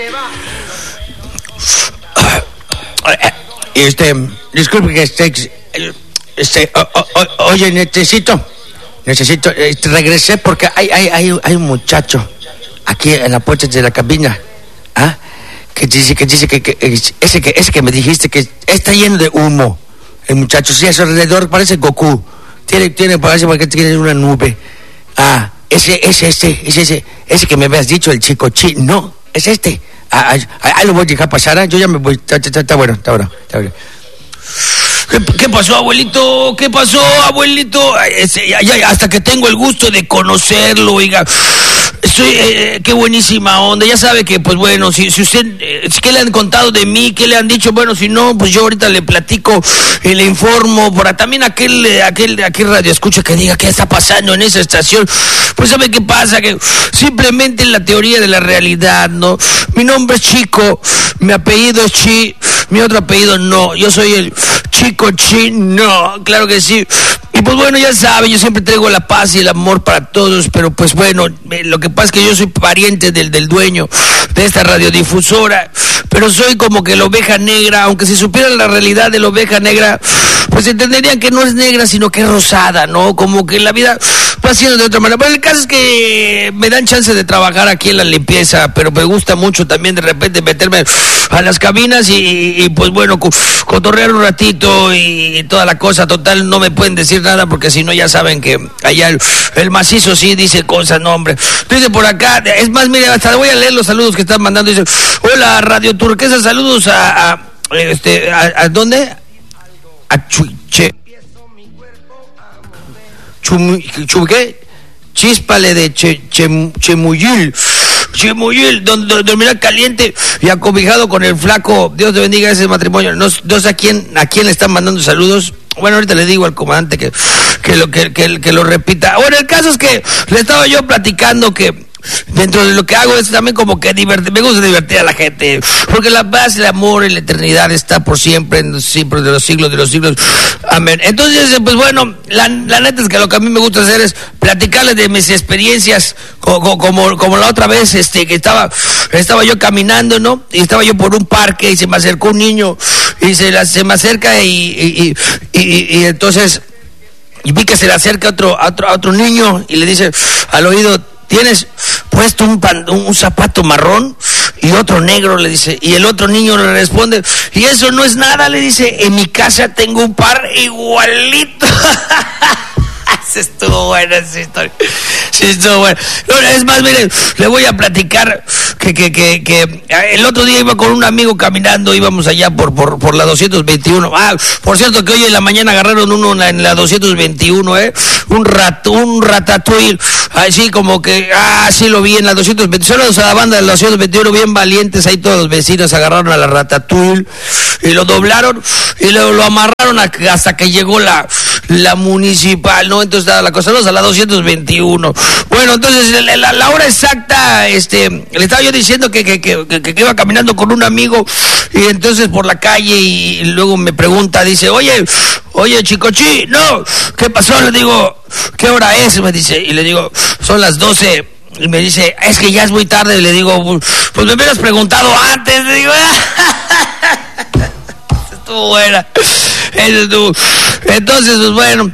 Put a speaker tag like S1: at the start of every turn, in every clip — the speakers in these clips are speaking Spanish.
S1: Disculpe que oye, necesito, regresé porque hay un muchacho aquí en la puerta de la cabina, que dice que ese que me dijiste que está lleno de humo, el muchacho, sí, a su alrededor parece Goku, parece porque tiene una nube, ese que me habías dicho, el chico no, es este, ahí lo voy a dejar pasar, yo ya me voy, está bueno. ¿Qué pasó, abuelito? Hasta que tengo el gusto de conocerlo, oiga. Qué buenísima onda. Ya sabe que, pues bueno, si usted, ¿qué le han contado de mí? ¿Qué le han dicho? Bueno, si no, pues yo ahorita le platico y le informo. Para también aquel radio escucha que diga qué está pasando en esa estación. Pues sabe qué pasa, que simplemente la teoría de la realidad, ¿no? Mi nombre es Chico, mi apellido es Chi, mi otro apellido no. Yo soy el Chico Chino, claro que sí. Y pues bueno, ya saben, yo siempre traigo la paz y el amor para todos, pero pues bueno, lo que pasa es que yo soy pariente del dueño de esta radiodifusora, pero soy como que la oveja negra. Aunque si supieran la realidad de la oveja negra, pues entenderían que no es negra, sino que es rosada, ¿no? Como que la vida va siendo de otra manera. Bueno, el caso es que me dan chance de trabajar aquí en la limpieza, pero me gusta mucho también de repente meterme a las cabinas y pues bueno, cotorrear un ratito y toda la cosa. Total, no me pueden decir nada porque si no ya saben que allá el macizo sí dice cosas, no hombre. Dice por acá, es más, mire, hasta voy a leer los saludos que están mandando. Dice, hola Radio Turquesa, saludos ¿a dónde? A ¿qué? Chíspale de Chemuyil, donde dormirá caliente y acobijado con el flaco. Dios te bendiga ese matrimonio. No sé a quién le están mandando saludos. Bueno, ahorita le digo al comandante que lo repita. Bueno, el caso es que le estaba yo platicando que dentro de lo que hago es también como que me gusta divertir a la gente, porque la paz, el amor y la eternidad está por siempre de los siglos, amén. Entonces, pues bueno, la neta es que lo que a mí me gusta hacer es platicarles de mis experiencias, como la otra vez, que estaba yo caminando, ¿no? Y estaba yo por un parque y se me acercó un niño y se me acerca y entonces y vi que se le acerca a otro niño y le dice al oído, ¿tienes puesto un zapato marrón y otro negro? Le dice. Y el otro niño le responde, y eso no es nada, le dice, en mi casa tengo un par igualito. Estuvo buena esa historia. Sí, estuvo buena. No, es más, miren, le voy a platicar que el otro día iba con un amigo caminando, íbamos allá por la 221. Por cierto que hoy en la mañana agarraron uno en la 221, un ratatouille, así como que, sí lo vi en la 221. Solo a la banda de la 221, bien valientes, ahí todos los vecinos agarraron a la ratatouille y lo doblaron y lo amarraron hasta que llegó la municipal, ¿no? Entonces estaba la cosa, a la 221. Bueno, entonces la hora exacta, le estaba yo diciendo que iba caminando con un amigo y entonces por la calle y luego me pregunta, dice, oye Chicochi, no, ¿qué pasó? Le digo, ¿qué hora es? Me dice, y le digo, son las 12. Y me dice, es que ya es muy tarde. Y le digo, pues me hubieras preguntado antes. Le digo, estuvo buena. Entonces, pues bueno,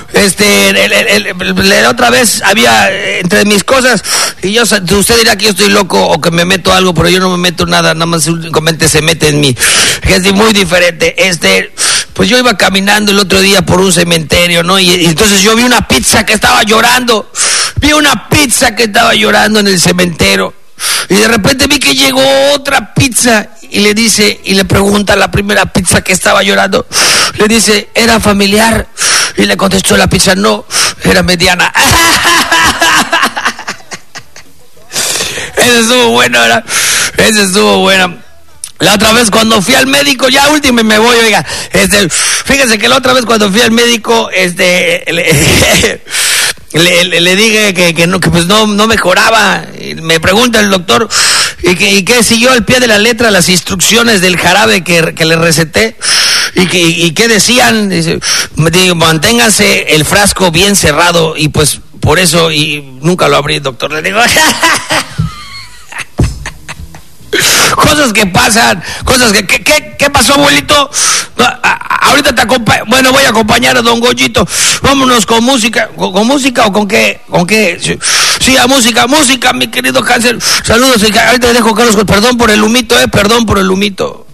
S1: la otra vez había entre mis cosas, y usted dirá que yo estoy loco o que me meto algo, pero yo no me meto nada más únicamente se mete en mí, que es muy diferente. Pues yo iba caminando el otro día por un cementerio, ¿no? Y entonces yo vi una pizza que estaba llorando en el cementerio. Y de repente vi que llegó otra pizza y le pregunta a la primera pizza que estaba llorando, le dice, ¿era familiar? Y le contestó la pizza, no, era mediana. Ese estuvo bueno, ¿verdad? Ese estuvo bueno. La otra vez cuando fui al médico, ya último me voy, oiga, fíjese que la otra vez cuando fui al médico, le dije que pues no mejoraba. Y me pregunta el doctor y que siguió al pie de la letra las instrucciones del jarabe que le receté y que decían, dice, manténgase el frasco bien cerrado, y pues por eso y nunca lo abrí, doctor. Le digo cosas que pasan, ¿qué pasó, abuelito? Ahorita te acompaño, bueno, voy a acompañar a don Goyito, vámonos con música, ¿con música o con qué? Sí, a música, mi querido Cáncer, saludos, ahorita te dejo, Carlos, perdón por el humito, perdón por el humito.